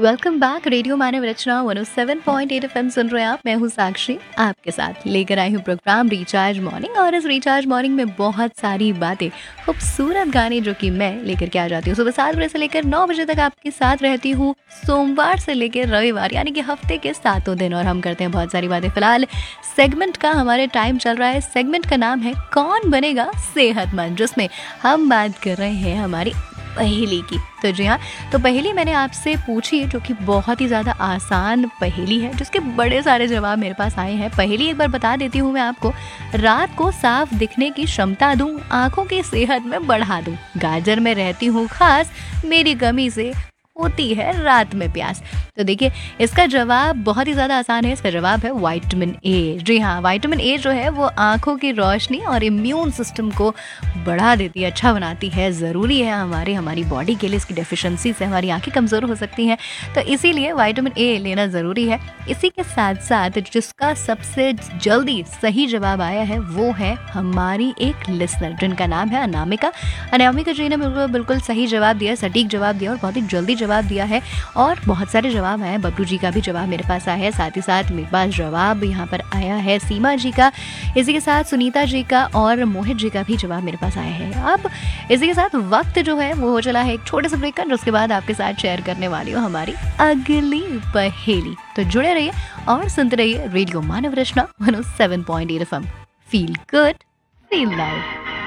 Welcome back. Radio मानव रचना 107.8 FM सुन रहे हैं आप। मैं हूँ साक्षी, आपके साथ लेकर आई हूँ प्रोग्राम रिचार्ज मॉर्निंग। और इस रिचार्ज मॉर्निंग में बहुत सारी बातें, खूबसूरत गाने जो कि मैं लेकर के आ जाती हूँ। सुबह 7 बजे से लेकर 9 बजे तक आपके साथ रहती हूँ, सोमवार से लेकर रविवार, यानी कि हफ्ते के 7 दिन। और हम करते हैं बहुत सारी बातें। फिलहाल सेगमेंट का हमारे टाइम चल रहा है। सेगमेंट का नाम है कौन बनेगा सेहतमंद, जिसमें हम बात कर रहे हैं हमारी पहेली की। तो जी हाँ, तो पहेली मैंने आपसे पूछी जो कि बहुत ही ज़्यादा आसान पहेली है, जिसके बड़े सारे जवाब मेरे पास आए हैं। पहेली एक बार बता देती हूँ मैं आपको। रात को साफ दिखने की क्षमता दूँ, आँखों की सेहत में बढ़ा दूँ, गाजर में रहती हूँ खास, मेरी कमी से होती है रात में प्यास। तो देखिए, इसका जवाब बहुत ही ज़्यादा आसान है। इसका जवाब है विटामिन ए। जी हाँ, विटामिन ए जो है वो आँखों की रोशनी और इम्यून सिस्टम को बढ़ा देती है, अच्छा बनाती है। ज़रूरी है हमारी बॉडी के लिए। इसकी डेफिशिएंसी से हमारी आंखें कमज़ोर हो सकती हैं, तो इसीलिए विटामिन ए लेना ज़रूरी है। इसी के साथ साथ जिसका सबसे जल्दी सही जवाब आया है वो है हमारी एक लिसनर, जिनका नाम है अनामिका। अनामिका जी ने बिल्कुल सही जवाब दिया, सटीक जवाब दिया और बहुत ही जल्दी जवाब दिया है। और बहुत सारे जवाब आए हैं। बबलू जी का भी जवाब मेरे पास आया है, साथ ही साथ मेरे पास जवाब यहाँ पर आया है सीमा जी का, इसी के साथ सुनीता जी का और मोहित जी का भी जवाब मेरे पास आया है। अब इसी के साथ वक्त जो है वो हो चला है एक छोटे से ब्रेक का, उसके बाद आपके साथ शेयर करने वाली हूँ हमारी अगली पहेली। तो जुड़े रहिए और सुनते रहिए रेडियो मानव रचना 107.8 FM. Feel good, feel loud.